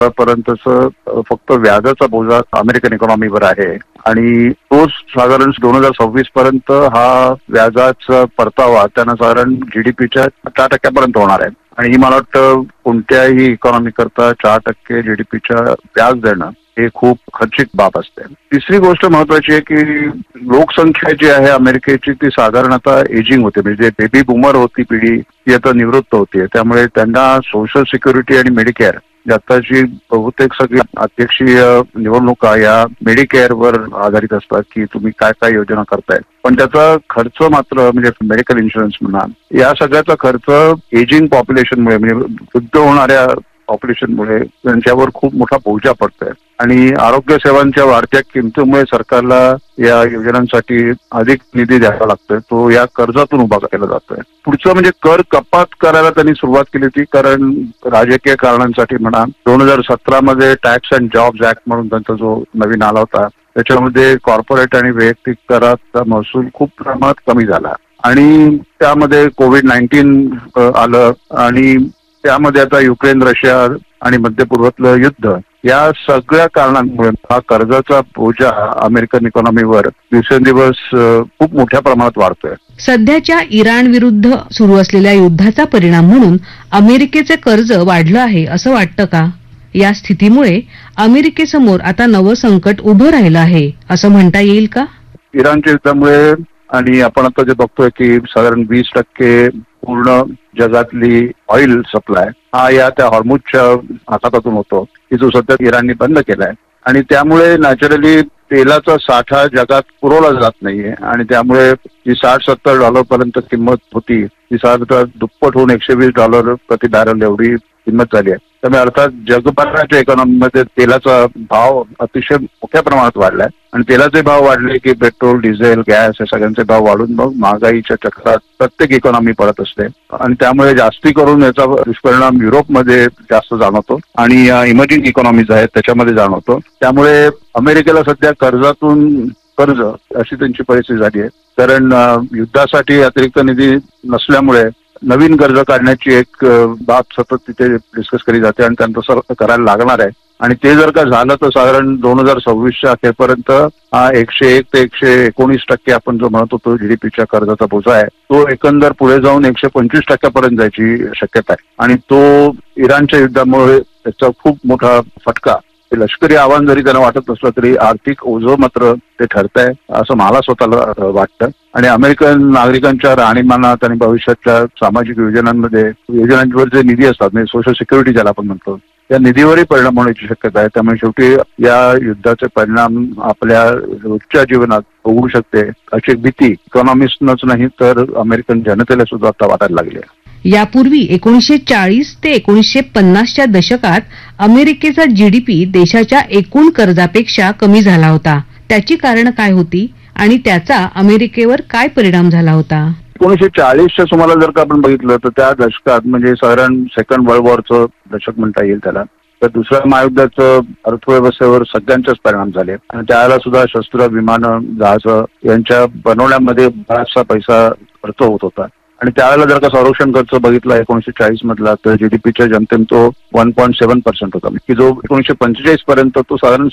पर्यंतच फक्त व्याजाचा बोजा अमेरिकन इकॉनॉमीवर आहे आणि तो साधारण 2026 पर्यंत हा व्याजाचा परतावा त्यांना साधारण जीडीपीच्या 4% होणार आहे. आणि ही मला वाटतं कोणत्याही इकॉनॉमी करता 4% जीडीपीच्या व्याज देणं हे खूप खर्चिक बाब असते. तिसरी गोष्ट महत्वाची आहे की लोकसंख्या जी आहे अमेरिकेची ती साधारण आता एजिंग होते, म्हणजे बेबी बुमर होती पिढी ती आता निवृत्त होतीये. त्यामुळे त्यांना सोशल सिक्युरिटी आणि मेडिकेअर आताची बहुतेक सगळी अध्यक्षीय निवडणुका या मेडिकेअरवर आधारित असतात की तुम्ही काय काय योजना करताय. पण त्याचा खर्च मात्र म्हणजे मेडिकल इन्शुरन्स म्हणा या सगळ्याचा खर्च एजिंग पॉप्युलेशनमुळे म्हणजे वृद्ध होणाऱ्या पॉप्युलेशनमुळे त्यांच्यावर खूप मोठा बोजा पडतोय आणि आरोग्य सेवांच्या वाढत्या किमतीमुळे सरकारला या योजनांसाठी अधिक निधी द्यावा लागतोय. तो या कर्जातून उभा केला जातोय. पुढचं म्हणजे कर कपात करायला त्यांनी सुरुवात केली होती, कारण राजकीय कारणांसाठी म्हणा 2017 मध्ये टॅक्स अँड जॉब्स ऍक्ट म्हणून त्यांचा जो नवीन आला होता त्याच्यामध्ये कॉर्पोरेट आणि वैयक्तिक कराचा महसूल खूप प्रमाणात कमी झाला आणि त्यामध्ये कोविड-19 आलं आणि त्यामध्ये आता युक्रेन रशिया आणि मध्य पूर्वातलं युद्ध या सगळ्या कारणांमुळे हा कर्जाचा बोजा अमेरिकन इकॉनॉमीवर दिवसेंदिवस खूप मोठ्या प्रमाणात वाढतोय. सध्याच्या इराण विरुद्ध सुरू असलेल्या युद्धाचा परिणाम म्हणून अमेरिकेचे कर्ज वाढलं आहे असं वाटतं का? या स्थितीमुळे अमेरिकेसमोर आता नवं संकट उभं राहिलं आहे असं म्हणता येईल का? इराणच्या युद्धामुळे आणि आपण आता जे बघतोय की साधारण 20% पूर्ण जगातली ऑइल सप्लाय हा या त्या हॉर्मुझच्या आखातातून होतो की जो सध्या इराणने बंद केलाय आणि त्यामुळे नॅचरली तेलाचा साठा जगात पुरवला जात नाहीये आणि त्यामुळे जी $60-70 पर्यंत किंमत होती ती साधारण दुप्पट होऊन $120 प्रति बॅरल एवढी किंमत झाली आहे. त्यामुळे अर्थात जगभराच्या इकॉनॉमीमध्ये तेलाचा भाव अतिशय मोठ्या प्रमाणात वाढलाय आणि तेलाचे भाव वाढले की पेट्रोल, डिझेल, गॅस या सगळ्यांचे भाव वाढून मग महागाईच्या चक्रात प्रत्येक इकॉनॉमी पडत असते आणि त्यामुळे जास्ती करून याचा दुष्परिणाम युरोपमध्ये जास्त जाणवतो आणि इमर्जिंग इकॉनॉमीज आहेत त्याच्यामध्ये जाणवतो. त्यामुळे अमेरिकेला सध्या कर्जातून कर्ज अशी त्यांची परिस्थिती झाली आहे, कारण युद्धासाठी अतिरिक्त निधी नसल्यामुळे नवीन कर्ज काढण्याची एक बाब सतत तिथे डिस्कस केली जाते आणि त्यांचं तसं करायला लागणार आहे आणि ते जर का झालं तर साधारण 2026च्या अखेरपर्यंत हा 101 ते 119% आपण जो म्हणत होतो जीडीपीच्या कर्जाचा बोजा आहे तो एकंदर पुढे जाऊन 125% जायची शक्यता आहे आणि तो इराणच्या युद्धामुळे त्याचा खूप मोठा फटका लष्करी आव्हान जरी त्यांना वाटत नसलं तरी आर्थिक ओझं मात्र ते ठरत आहे असं मला स्वतःला वाटतं. आणि अमेरिकन नागरिकांच्या राहणीमानात आणि भविष्याच्या सामाजिक योजनांवर जे निधी असतात म्हणजे सोशल सिक्युरिटी ज्याला आपण म्हणतो त्या निधीवरही परिणाम होण्याची शक्यता आहे. त्यामुळे शेवटी या युद्धाचे परिणाम आपल्या रोजच्या जीवनात होऊ शकते अशी भीती इकॉनॉमिस्टनच नाही तर अमेरिकन जनतेला सुद्धा आता वाटायला लागली आहे. यापूर्वी 1940 ते 1950च्या दशकात अमेरिकेचा जीडीपी देशाच्या एकूण कर्जापेक्षा कमी झाला होता. त्याची कारणं काय होती आणि त्याचा अमेरिकेवर काय परिणाम झाला होता? 1940च्या सुमाराला जर का आपण बघितलं तर त्या दशकात म्हणजे साधारण सेकंड वर्ल्ड वॉरचं दशक म्हणता येईल त्याला, तर दुसऱ्या महायुद्धाचं अर्थव्यवस्थेवर सगळ्यांचेच परिणाम झाले आणि त्यावेळेला सुद्धा शस्त्र, विमानं, जहाजं यांच्या बनवण्यामध्ये बराचसा पैसा खर्च होत होता आणि त्यावेळेला जर का संरक्षण खर्च बघितला 1940 मधला तर जीडीपीच्या जनतेने तो 1.7% होता की जो 1945 पर्यंत तो साधारण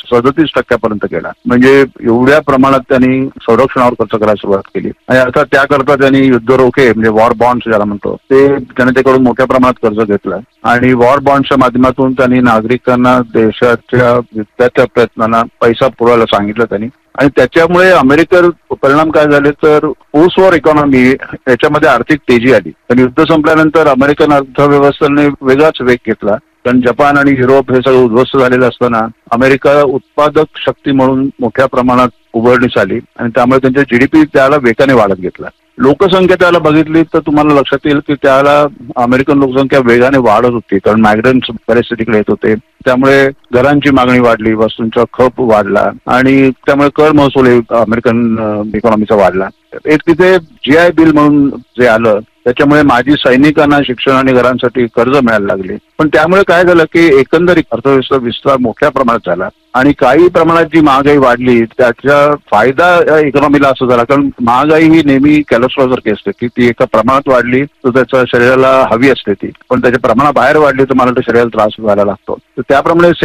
37% गेला. म्हणजे एवढ्या प्रमाणात त्यांनी संरक्षणावर खर्च करायला सुरुवात केली आणि अर्थात त्याकरता त्यांनी युद्ध रोखे म्हणजे वॉर बॉन्ड्स ज्याला म्हणतो ते जनतेकडून मोठ्या प्रमाणात कर्ज घेतलं आणि वॉर बॉन्ड्सच्या माध्यमातून त्यांनी नागरिकांना देशाच्या युद्धाच्या प्रयत्नांना पैसा पुरवायला सांगितलं त्यांनी आणि त्याच्यामुळे अमेरिकेवर परिणाम काय झाले तर पोस्ट वॉर इकॉनॉमी याच्यामध्ये आर्थिक तेजी आली आणि युद्ध संपल्यानंतर अमेरिकन अर्थव्यवस्थेने वेगळाच वेग घेतला. कारण जपान आणि युरोप हे सगळं उद्ध्वस्त झालेलं असताना अमेरिका उत्पादक शक्ती म्हणून मोठ्या प्रमाणात उघडणीस आली आणि त्यामुळे त्यांच्या जीडीपी त्याला वेगाने वाढत घेतला. लोकसंख्या त्याला बघितली तर तुम्हाला लक्षात येईल की त्याला अमेरिकन लोकसंख्या वेगाने वाढत होती, कारण मायग्रंट्स बरेचसे तिकडे येत होते. त्यामुळे घरांची मागणी वाढली, वस्तूंचा खप वाढला आणि त्यामुळे कर महसूल अमेरिकन इकॉनॉमीचा वाढला. एक तिथे GI बिल म्हणून जे आलं त्याच्यामुळे माजी सैनिकांना शिक्षण आणि घरांसाठी कर्ज मिळायला लागले. पण त्यामुळे काय झालं की एकंदरीत अर्थव्यवस्था विस्तार मोठ्या प्रमाणात झाला आणि काही प्रमाणात जी महागाई वाढली त्याचा फायदा इकॉनॉमीला असं झाला, कारण महागाई ही नेहमी कॅलेस्ट्रॉल सारखी असते की ती एका प्रमाणात वाढली तर त्याच्या शरीराला हवी असते ती, पण त्याच्या प्रमाणाबाहेर वाढली तर मला शरीराला त्रास व्हायला लागतो. तर त्याप्रमाणे